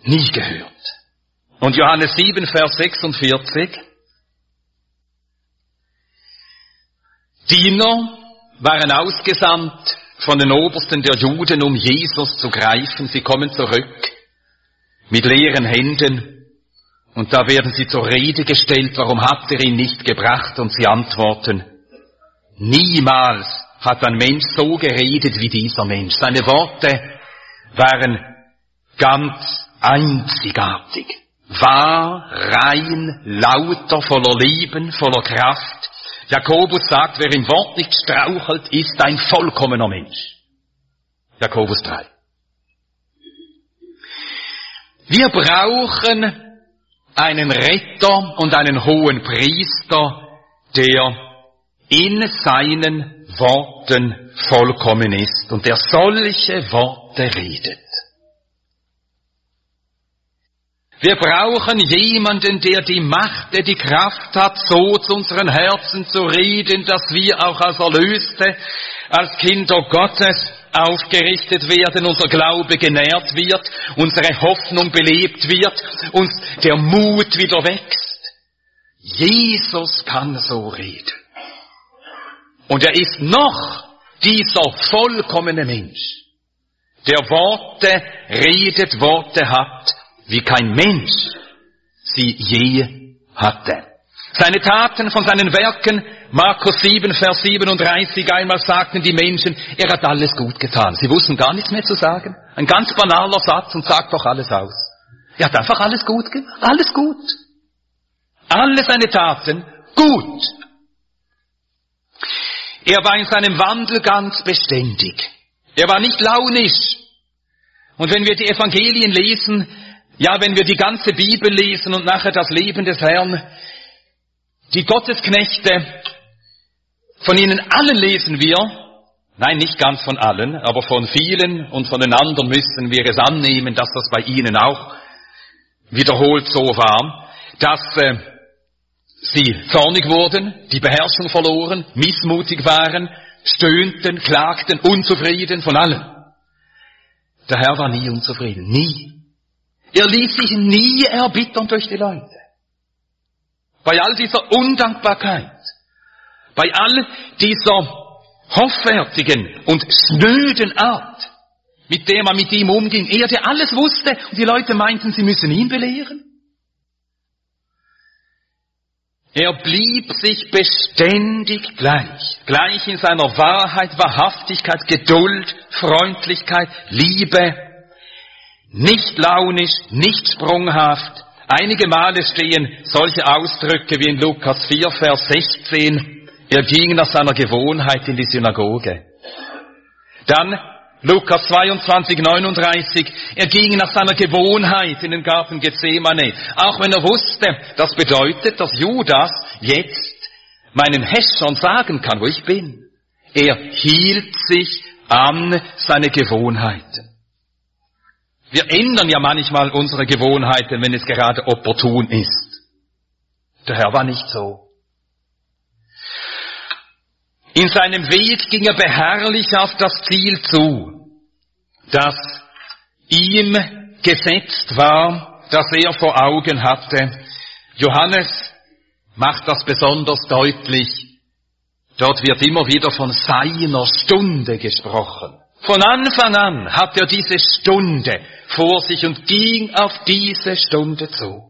nie gehört. Und Johannes 7, Vers 46. Diener waren ausgesandt von den Obersten der Juden, um Jesus zu greifen. Sie kommen zurück mit leeren Händen. Und da werden sie zur Rede gestellt, warum habt ihr ihn nicht gebracht? Und sie antworten, niemals hat ein Mensch so geredet wie dieser Mensch. Seine Worte waren ganz einzigartig. Wahr, rein, lauter, voller Leben, voller Kraft. Jakobus sagt, wer im Wort nicht strauchelt, ist ein vollkommener Mensch. Jakobus 3. Wir brauchen einen Retter und einen hohen Priester, der in seinen Worten vollkommen ist und der solche Worte redet. Wir brauchen jemanden, der die Macht, der die Kraft hat, so zu unseren Herzen zu reden, dass wir auch als Erlöste, als Kinder Gottes aufgerichtet werden, unser Glaube genährt wird, unsere Hoffnung belebt wird, uns der Mut wieder wächst. Jesus kann so reden. Und er ist noch dieser vollkommene Mensch, der Worte redet, Worte hat, wie kein Mensch sie je hatte. Seine Taten von seinen Werken, Markus 7, Vers 37, einmal sagten die Menschen, er hat alles gut getan. Sie wussten gar nichts mehr zu sagen. Ein ganz banaler Satz und sagt doch alles aus. Er hat einfach alles gut gemacht. Alles gut. Alle seine Taten gut. Er war in seinem Wandel ganz beständig. Er war nicht launisch. Und wenn wir die Evangelien lesen, ja, wenn wir die ganze Bibel lesen und nachher das Leben des Herrn, die Gottesknechte, von ihnen allen lesen wir, nein, nicht ganz von allen, aber von vielen und von den anderen müssen wir es annehmen, dass das bei ihnen auch wiederholt so war, dass sie zornig wurden, die Beherrschung verloren, missmutig waren, stöhnten, klagten, unzufrieden von allem. Der Herr war nie unzufrieden, nie. Er ließ sich nie erbittern durch die Leute. Bei all dieser Undankbarkeit, bei all dieser hoffärtigen und schnöden Art, mit der man mit ihm umging, er, der alles wusste und die Leute meinten, sie müssen ihn belehren. Er blieb sich beständig gleich in seiner Wahrheit, Wahrhaftigkeit, Geduld, Freundlichkeit, Liebe, nicht launisch, nicht sprunghaft. Einige Male stehen solche Ausdrücke wie in Lukas 4, Vers 16. Er ging nach seiner Gewohnheit in die Synagoge. Dann Lukas 22, 39. Er ging nach seiner Gewohnheit in den Garten Gethsemane. Auch wenn er wusste, das bedeutet, dass Judas jetzt meinen Häschern sagen kann, wo ich bin. Er hielt sich an seine Gewohnheiten. Wir ändern ja manchmal unsere Gewohnheiten, wenn es gerade opportun ist. Der Herr war nicht so. In seinem Weg ging er beharrlich auf das Ziel zu, das ihm gesetzt war, das er vor Augen hatte. Johannes macht das besonders deutlich. Dort wird immer wieder von seiner Stunde gesprochen. Von Anfang an hat er diese Stunde vor sich und ging auf diese Stunde zu.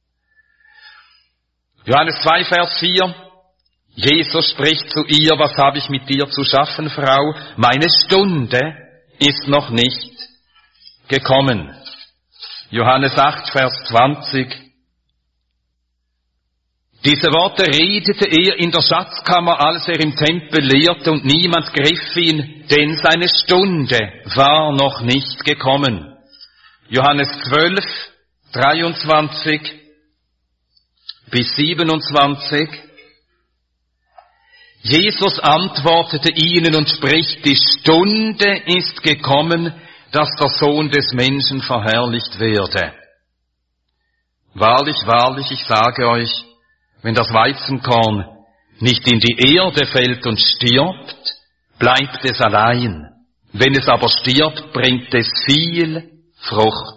Johannes 2, Vers 4. Jesus spricht zu ihr, was habe ich mit dir zu schaffen, Frau? Meine Stunde ist noch nicht gekommen. Johannes 8, Vers 20. Diese Worte redete er in der Schatzkammer, als er im Tempel lehrte, und niemand griff ihn, denn seine Stunde war noch nicht gekommen. Johannes 12, 23 bis 27. Jesus antwortete ihnen und spricht, die Stunde ist gekommen, dass der Sohn des Menschen verherrlicht werde. Wahrlich, wahrlich, ich sage euch, wenn das Weizenkorn nicht in die Erde fällt und stirbt, bleibt es allein. Wenn es aber stirbt, bringt es viel Frucht.